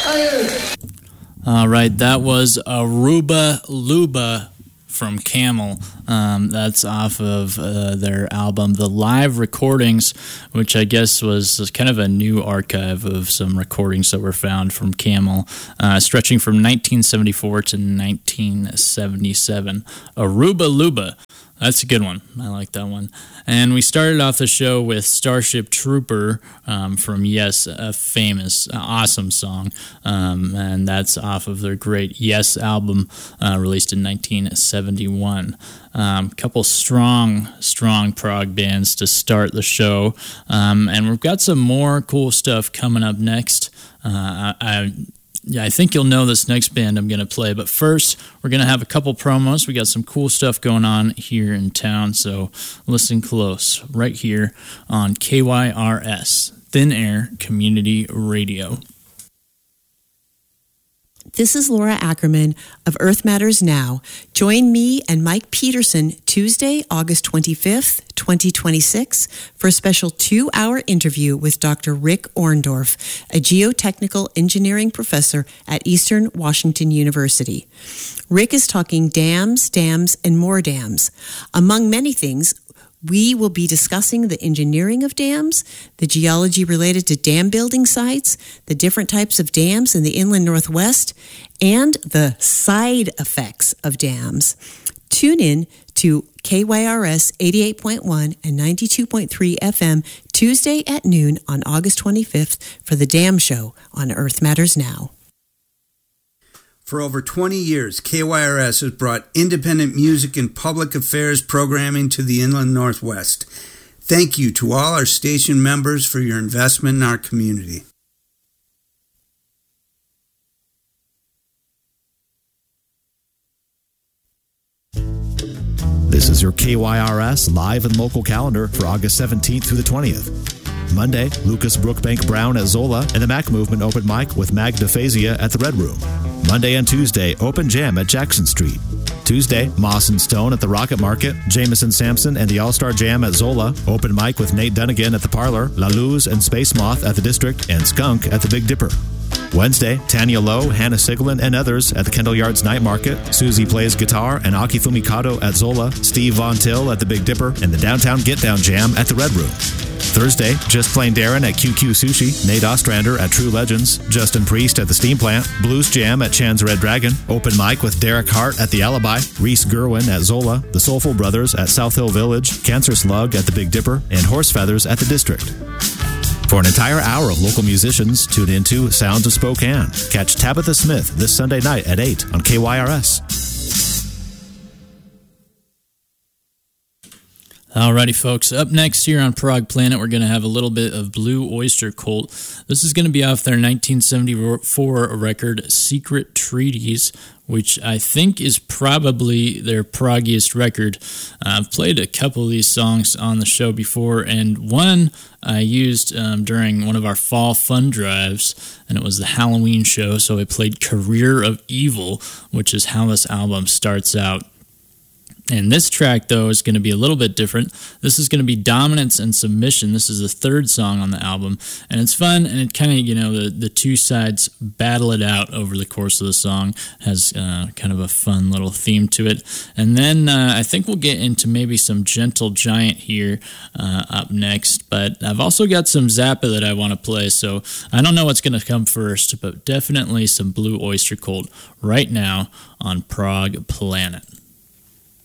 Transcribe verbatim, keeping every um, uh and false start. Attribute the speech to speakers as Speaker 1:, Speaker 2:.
Speaker 1: All right, that was Aruba Luba from Camel. Um, that's off of uh, their album, The Live Recordings, which I guess was kind of a new archive of some recordings that were found from Camel, uh, stretching from nineteen seventy-four to nineteen seventy-seven. Aruba Luba. That's a good one. I like that one. And we started off the show with Starship Trooper um, from Yes, a famous, uh, awesome song. Um, and that's off of their great Yes album uh, released in nineteen seventy-one. A um, couple strong, strong prog bands to start the show. Um, and we've got some more cool stuff coming up next. Uh, I... I Yeah, I think you'll know this next band I'm going to play. But first, we're going to have a couple promos. We got some cool stuff going on here in town, so listen close. Right here on K Y R S, Thin Air Community Radio.
Speaker 2: This is Laura Ackerman of Earth Matters Now. Join me and Mike Peterson Tuesday, August twenty-fifth, twenty twenty-six for a special two-hour interview with Doctor Rick Orndorff, a geotechnical engineering professor at Eastern Washington University. Rick is talking dams, dams, and more dams. Among many things, we will be discussing the engineering of dams, the geology related to dam building sites, the different types of dams in the inland Northwest, and the side effects of dams. Tune in to K Y R S eighty-eight point one and ninety-two point three F M Tuesday at noon on August twenty-fifth for the Dam Show on Earth Matters Now.
Speaker 3: For over twenty years, K Y R S has brought independent music and public affairs programming to the inland Northwest. Thank you to all our station members for your investment in our community.
Speaker 4: This is your K Y R S live and local calendar for August seventeenth through the twentieth. Monday, Lucas Brookbank Brown at Zola and the Mac Movement open mic with Magda Fazia at the Red Room. Monday and Tuesday, open jam at Jackson Street. Tuesday, Moss and Stone at the Rocket Market, Jameson Sampson and the All-Star Jam at Zola, open mic with Nate Dunnigan at the Parlor, La Luz and Space Moth at the District, and Skunk at the Big Dipper. Wednesday, Tanya Lowe, Hannah Siglin, and others at the Kendall Yards Night Market, Susie plays guitar and Akifumi Kato at Zola, Steve Von Till at the Big Dipper, and the Downtown Get Down Jam at the Red Room. Thursday, Just Plain Darren at Q Q Sushi, Nate Ostrander at True Legends, Justin Priest at the Steam Plant, Blues Jam at Chan's Red Dragon, open mic with Derek Hart at the Alibi, Reese Gerwin at Zola, the Soulful Brothers at South Hill Village, Cancer Slug at the Big Dipper, and Horse Feathers at the District. For an entire hour of local musicians, tune into Sounds of Spokane. Catch Tabitha Smith this Sunday night at eight on K Y R S.
Speaker 1: Alrighty, folks. Up next here on Prog Planet, we're going to have a little bit of Blue Oyster Cult. This is going to be off their nineteen seventy-four record, Secret Treaties, which I think is probably their proggiest record. Uh, I've played a couple of these songs on the show before, and one I used um, during one of our fall fun drives, and it was the Halloween show, so I played Career of Evil, which is how this album starts out. And this track, though, is going to be a little bit different. This is going to be Dominance and Submission. This is the third song on the album. And it's fun, and it kind of, you know, the, the two sides battle it out over the course of the song. Has uh, kind of a fun little theme to it. And then uh, I think we'll get into maybe some Gentle Giant here uh, up next. But I've also got some Zappa that I want to play, so I don't know what's going to come first, but definitely some Blue Oyster Cult right now on Prog Planet.